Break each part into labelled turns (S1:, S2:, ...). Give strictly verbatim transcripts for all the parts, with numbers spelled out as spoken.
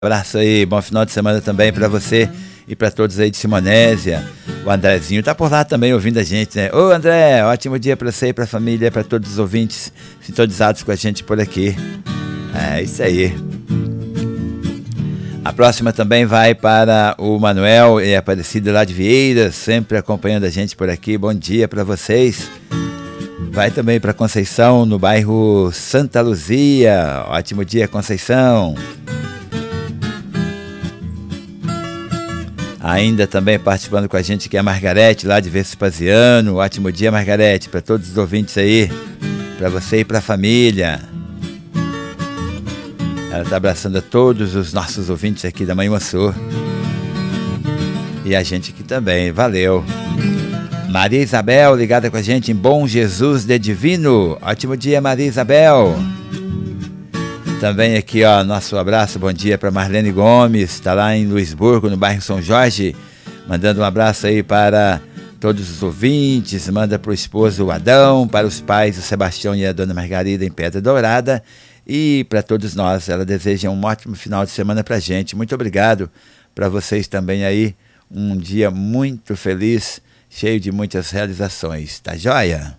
S1: Abraço aí, bom final de semana também para você e para todos aí de Simonésia. O Andrezinho tá por lá também ouvindo a gente, né? Ô André, ótimo dia para você e para a família, para todos os ouvintes sintonizados com a gente por aqui. É isso aí. A próxima também vai para o Manuel e a Aparecida lá de Vieiras, sempre acompanhando a gente por aqui. Bom dia para vocês. Vai também para Conceição, no bairro Santa Luzia. Ótimo dia, Conceição. Ainda também participando com a gente que é a Margarete, lá de Vespasiano. Ótimo dia, Margarete, para todos os ouvintes aí, para você e para a família. Ela está abraçando a todos os nossos ouvintes aqui da Manhã Sul. E a gente aqui também, valeu. Maria Isabel, ligada com a gente em Bom Jesus de Divino. Ótimo dia, Maria Isabel. Também aqui, ó, nosso abraço, bom dia para Marlene Gomes, está lá em Luisburgo, no bairro São Jorge, mandando um abraço aí para todos os ouvintes, manda para o esposo o Adão, para os pais o Sebastião e a dona Margarida em Pedra Dourada e para todos nós. Ela deseja um ótimo final de semana para a gente. Muito obrigado para vocês também aí, um dia muito feliz, cheio de muitas realizações, tá joia?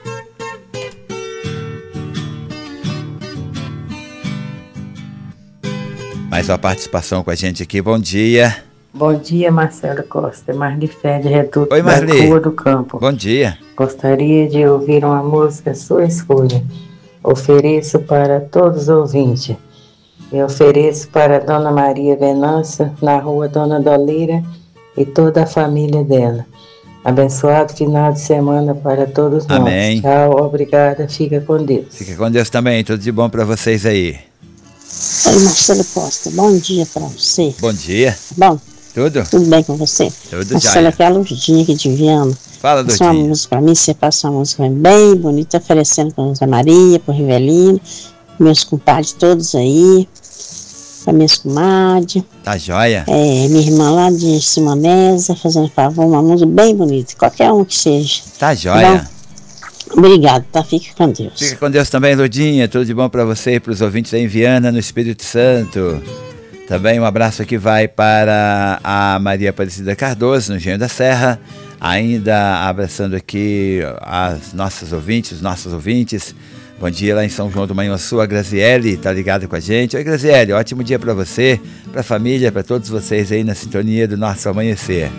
S1: Mais uma participação com a gente aqui, bom dia.
S2: Bom dia, Marcelo Costa, Marli Fé de Reduto
S1: Oi,
S2: da
S1: Marli.
S2: Rua do Campo.
S1: Bom dia.
S2: Gostaria de ouvir uma música Sua Escolha. Ofereço para todos os ouvintes. Eu ofereço para Dona Maria Venâncio, na Rua Dona Doleira, e toda a família dela. Abençoado final de semana para todos nós.
S1: Amém.
S2: Tchau, obrigada, fica com Deus.
S1: Fica com Deus também, tudo de bom para vocês aí.
S3: Oi, Marcelo Costa, bom dia para você.
S1: Bom dia.
S3: Bom,
S1: tudo?
S3: Tudo bem com você?
S1: Tudo
S3: Marcelo,
S1: já.
S3: aquela Lurdinha aqui de Viana.
S1: Fala, Lurdinha.
S3: Uma música para mim, você passa uma música bem bonita, oferecendo para a Maria, para o Rivelino, meus compadres todos aí, para minhas comadres.
S1: Tá joia?
S3: É, minha irmã lá de Simonésia, fazendo favor, uma música bem bonita, qualquer um que seja.
S1: Tá joia.
S3: Bom, obrigado, tá? Fique com Deus.
S1: Fica com Deus também, Lurdinha. Tudo de bom para você e para os ouvintes aí em Viana, no Espírito Santo. Também um abraço aqui vai para a Maria Aparecida Cardoso, no Engenho da Serra. Ainda abraçando aqui as nossas ouvintes, os nossos ouvintes. Bom dia lá em São João do Manhuaçu, a Graziele tá ligada com a gente. Oi, Graziele, ótimo dia para você, para a família, para todos vocês aí na sintonia do nosso amanhecer.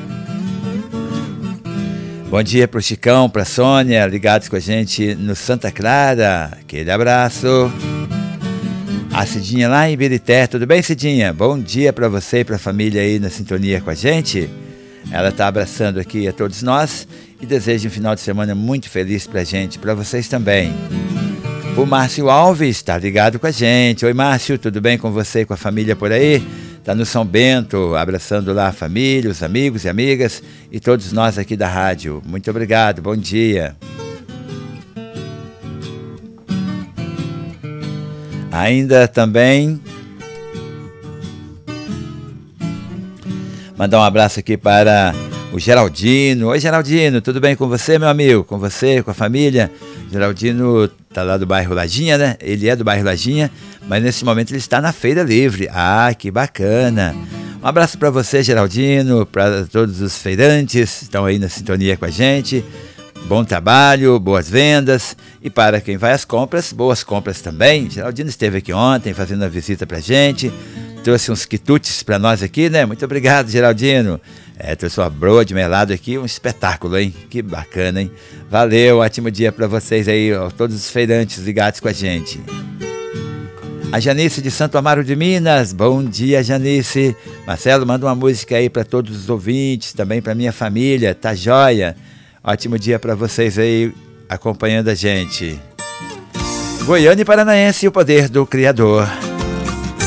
S1: Bom dia para o Chicão, para a Sônia, ligados com a gente no Santa Clara. Aquele abraço. A Cidinha lá em Ibirité, tudo bem, Cidinha? Bom dia para você e para a família aí na sintonia com a gente. Ela está abraçando aqui a todos nós e deseja um final de semana muito feliz para a gente, para vocês também. O Márcio Alves está ligado com a gente. Oi, Márcio, tudo bem com você e com a família por aí? Está no São Bento, abraçando lá a família, os amigos e amigas e todos nós aqui da rádio. Muito obrigado, bom dia. Ainda também mandar um abraço aqui para o Geraldino. Oi, Geraldino, tudo bem com você, meu amigo? Com você, com a família? Geraldino tá lá do bairro Lajinha, né? Ele é do bairro Lajinha, mas nesse momento ele está na Feira Livre. Ah, que bacana! Um abraço para você, Geraldino, para todos os feirantes que estão aí na sintonia com a gente. Bom trabalho, boas vendas. E para quem vai às compras, boas compras também. Geraldino esteve aqui ontem fazendo uma visita pra gente. Trouxe uns quitutes para nós aqui, né? Muito obrigado, Geraldino. É, trouxe uma broa de melado aqui, um espetáculo, hein? Que bacana, hein? Valeu, ótimo dia para vocês aí, ó, todos os feirantes ligados com a gente. A Janice de Santo Amaro de Minas, bom dia, Janice. Marcelo, manda uma música aí para todos os ouvintes, também para minha família, tá joia? Ótimo dia para vocês aí, acompanhando a gente. Goiânia e Paranaense, o poder do Criador.